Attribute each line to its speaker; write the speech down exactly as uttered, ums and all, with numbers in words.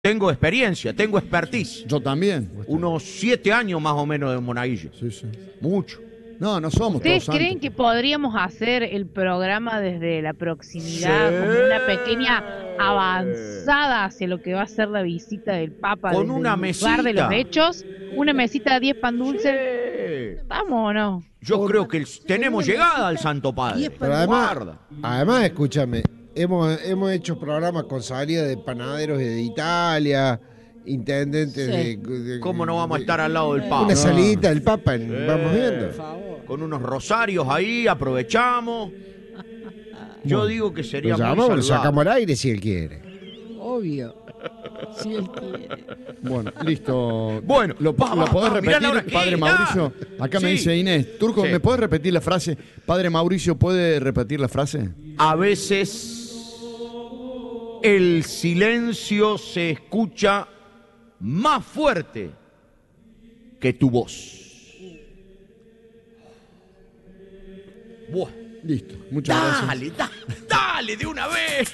Speaker 1: Tengo experiencia, tengo expertise.
Speaker 2: Yo también.
Speaker 1: Unos siete años más o menos de monaguillo.
Speaker 2: Sí, sí.
Speaker 1: Mucho.
Speaker 2: No, no somos
Speaker 3: ¿Ustedes
Speaker 2: todos
Speaker 3: creen
Speaker 2: santos.
Speaker 3: que podríamos hacer el programa desde la proximidad,
Speaker 1: Sí.
Speaker 3: como una pequeña avanzada hacia lo que va a ser la visita del Papa
Speaker 1: Con
Speaker 3: desde
Speaker 1: una
Speaker 3: el lugar
Speaker 1: mesita.
Speaker 3: de los hechos? Una mesita de diez pan dulces.
Speaker 1: Sí.
Speaker 3: ¿Vamos o no?
Speaker 1: Yo creo que el- tenemos llegada al Santo Padre.
Speaker 4: Pero además,
Speaker 1: Guarda.
Speaker 4: además, escúchame, hemos, hemos hecho programas con salida de panaderos de Italia, intendentes
Speaker 5: Sí.
Speaker 4: de, de-
Speaker 1: ¿Cómo no vamos a
Speaker 4: de-
Speaker 1: estar al lado del Papa?
Speaker 4: Una salidita del Papa, en-
Speaker 1: Sí.
Speaker 4: vamos viendo.
Speaker 5: Por favor.
Speaker 1: Con unos rosarios ahí, aprovechamos. Yo
Speaker 4: Bueno,
Speaker 1: digo que
Speaker 4: Lo
Speaker 1: sería muy
Speaker 4: llamamos, lo
Speaker 1: saludable.
Speaker 4: sacamos al aire si él quiere.
Speaker 5: Obvio. Si él quiere.
Speaker 2: Bueno, listo.
Speaker 1: Bueno,
Speaker 2: ¿lo,
Speaker 1: va,
Speaker 2: lo
Speaker 1: va,
Speaker 2: podés
Speaker 1: va, mirá la
Speaker 2: repetir,
Speaker 1: hora que
Speaker 2: Padre
Speaker 1: es,
Speaker 2: Mauricio?
Speaker 1: ya.
Speaker 2: Acá me
Speaker 1: Sí.
Speaker 2: dice Inés. Turco,
Speaker 1: Sí.
Speaker 2: ¿me podés repetir la frase? Padre Mauricio, ¿puede repetir la frase?
Speaker 1: A veces el silencio se escucha más fuerte que tu voz. Buah.
Speaker 2: Listo. Muchas gracias.
Speaker 1: Dale, dale, dale de una vez.